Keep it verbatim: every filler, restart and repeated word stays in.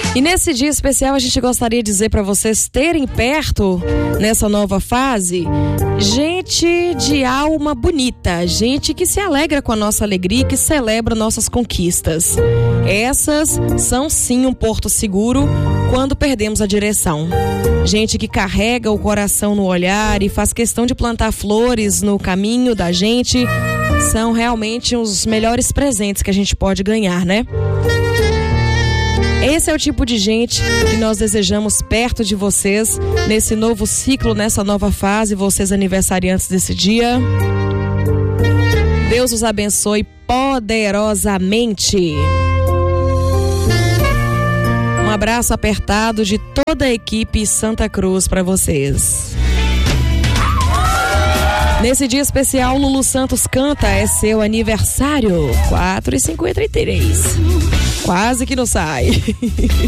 E nesse dia especial a gente gostaria de dizer para vocês terem perto, nessa nova fase, gente de alma bonita, gente que se alegra com a nossa alegria e que celebra nossas conquistas. Essas são sim um porto seguro quando perdemos a direção. Gente que carrega o coração no olhar e faz questão de plantar flores no caminho da gente, são realmente os melhores presentes que a gente pode ganhar, né? Esse é o tipo de gente que nós desejamos perto de vocês nesse novo ciclo, nessa nova fase, vocês aniversariantes desse dia. Deus os abençoe poderosamente. Um abraço apertado de toda a equipe Santa Cruz para vocês. Nesse dia especial, Lulu Santos canta, é seu aniversário, quatro e cinquenta e três. Quase que não sai.